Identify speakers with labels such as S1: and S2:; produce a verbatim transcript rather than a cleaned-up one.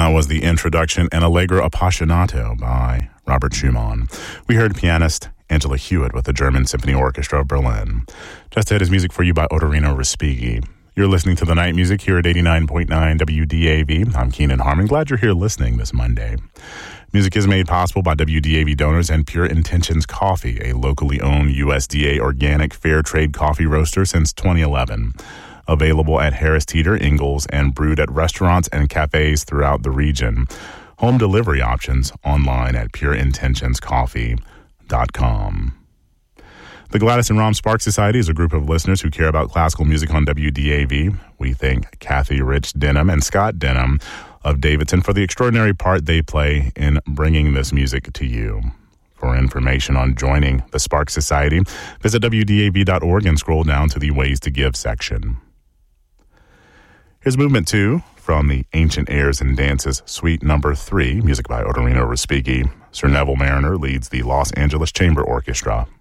S1: That was the introduction and Allegro Appassionato by Robert Schumann. We heard pianist Angela Hewitt with the German Symphony Orchestra of Berlin. Just ahead is music for you by Otorino Respighi. You're listening to The Night Music here at eighty-nine point nine W D A V. I'm Keenan Harmon. Glad you're here listening this Monday. Music is made possible by W D A V donors and Pure Intentions Coffee, a locally owned U S D A organic fair trade coffee roaster since twenty eleven. Available at Harris Teeter, Ingalls, and brewed at restaurants and cafes throughout the region. Home delivery options online at pure intentions coffee dot com. The Gladys and Rom Sparks Society is a group of listeners who care about classical music on W D A V. We thank Kathy Rich Denham and Scott Denham of Davidson for the extraordinary part they play in bringing this music to you. For information on joining the Sparks Society, visit W D A V dot org and scroll down to the Ways to Give section. Here's Movement two from the Ancient Airs and Dances Suite Number three, music by Otorino Respighi. Sir Neville Mariner leads the Los Angeles Chamber Orchestra.